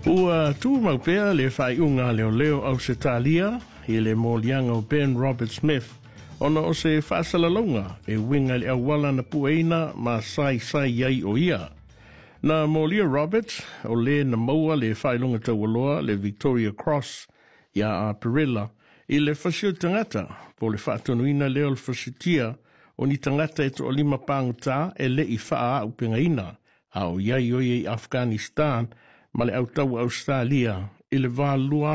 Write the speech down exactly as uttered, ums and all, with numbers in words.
Ua tu maupea le whaiunga leo leo au se talia i le molianga o Ben Robert Smith ona o se whaasalalonga e winga le awala na pueina ma sai sai iai o ia. Na molia Roberts o le na maua le whailunga tawaloa le Victoria Cross ia a Perilla i le whasio tangata po le whaatonuina leo le whasitia o ni tangata e to o lima pānguta e le i whaa upengaina a o iai o i Afghanistan ma le autau Australia i le wā lua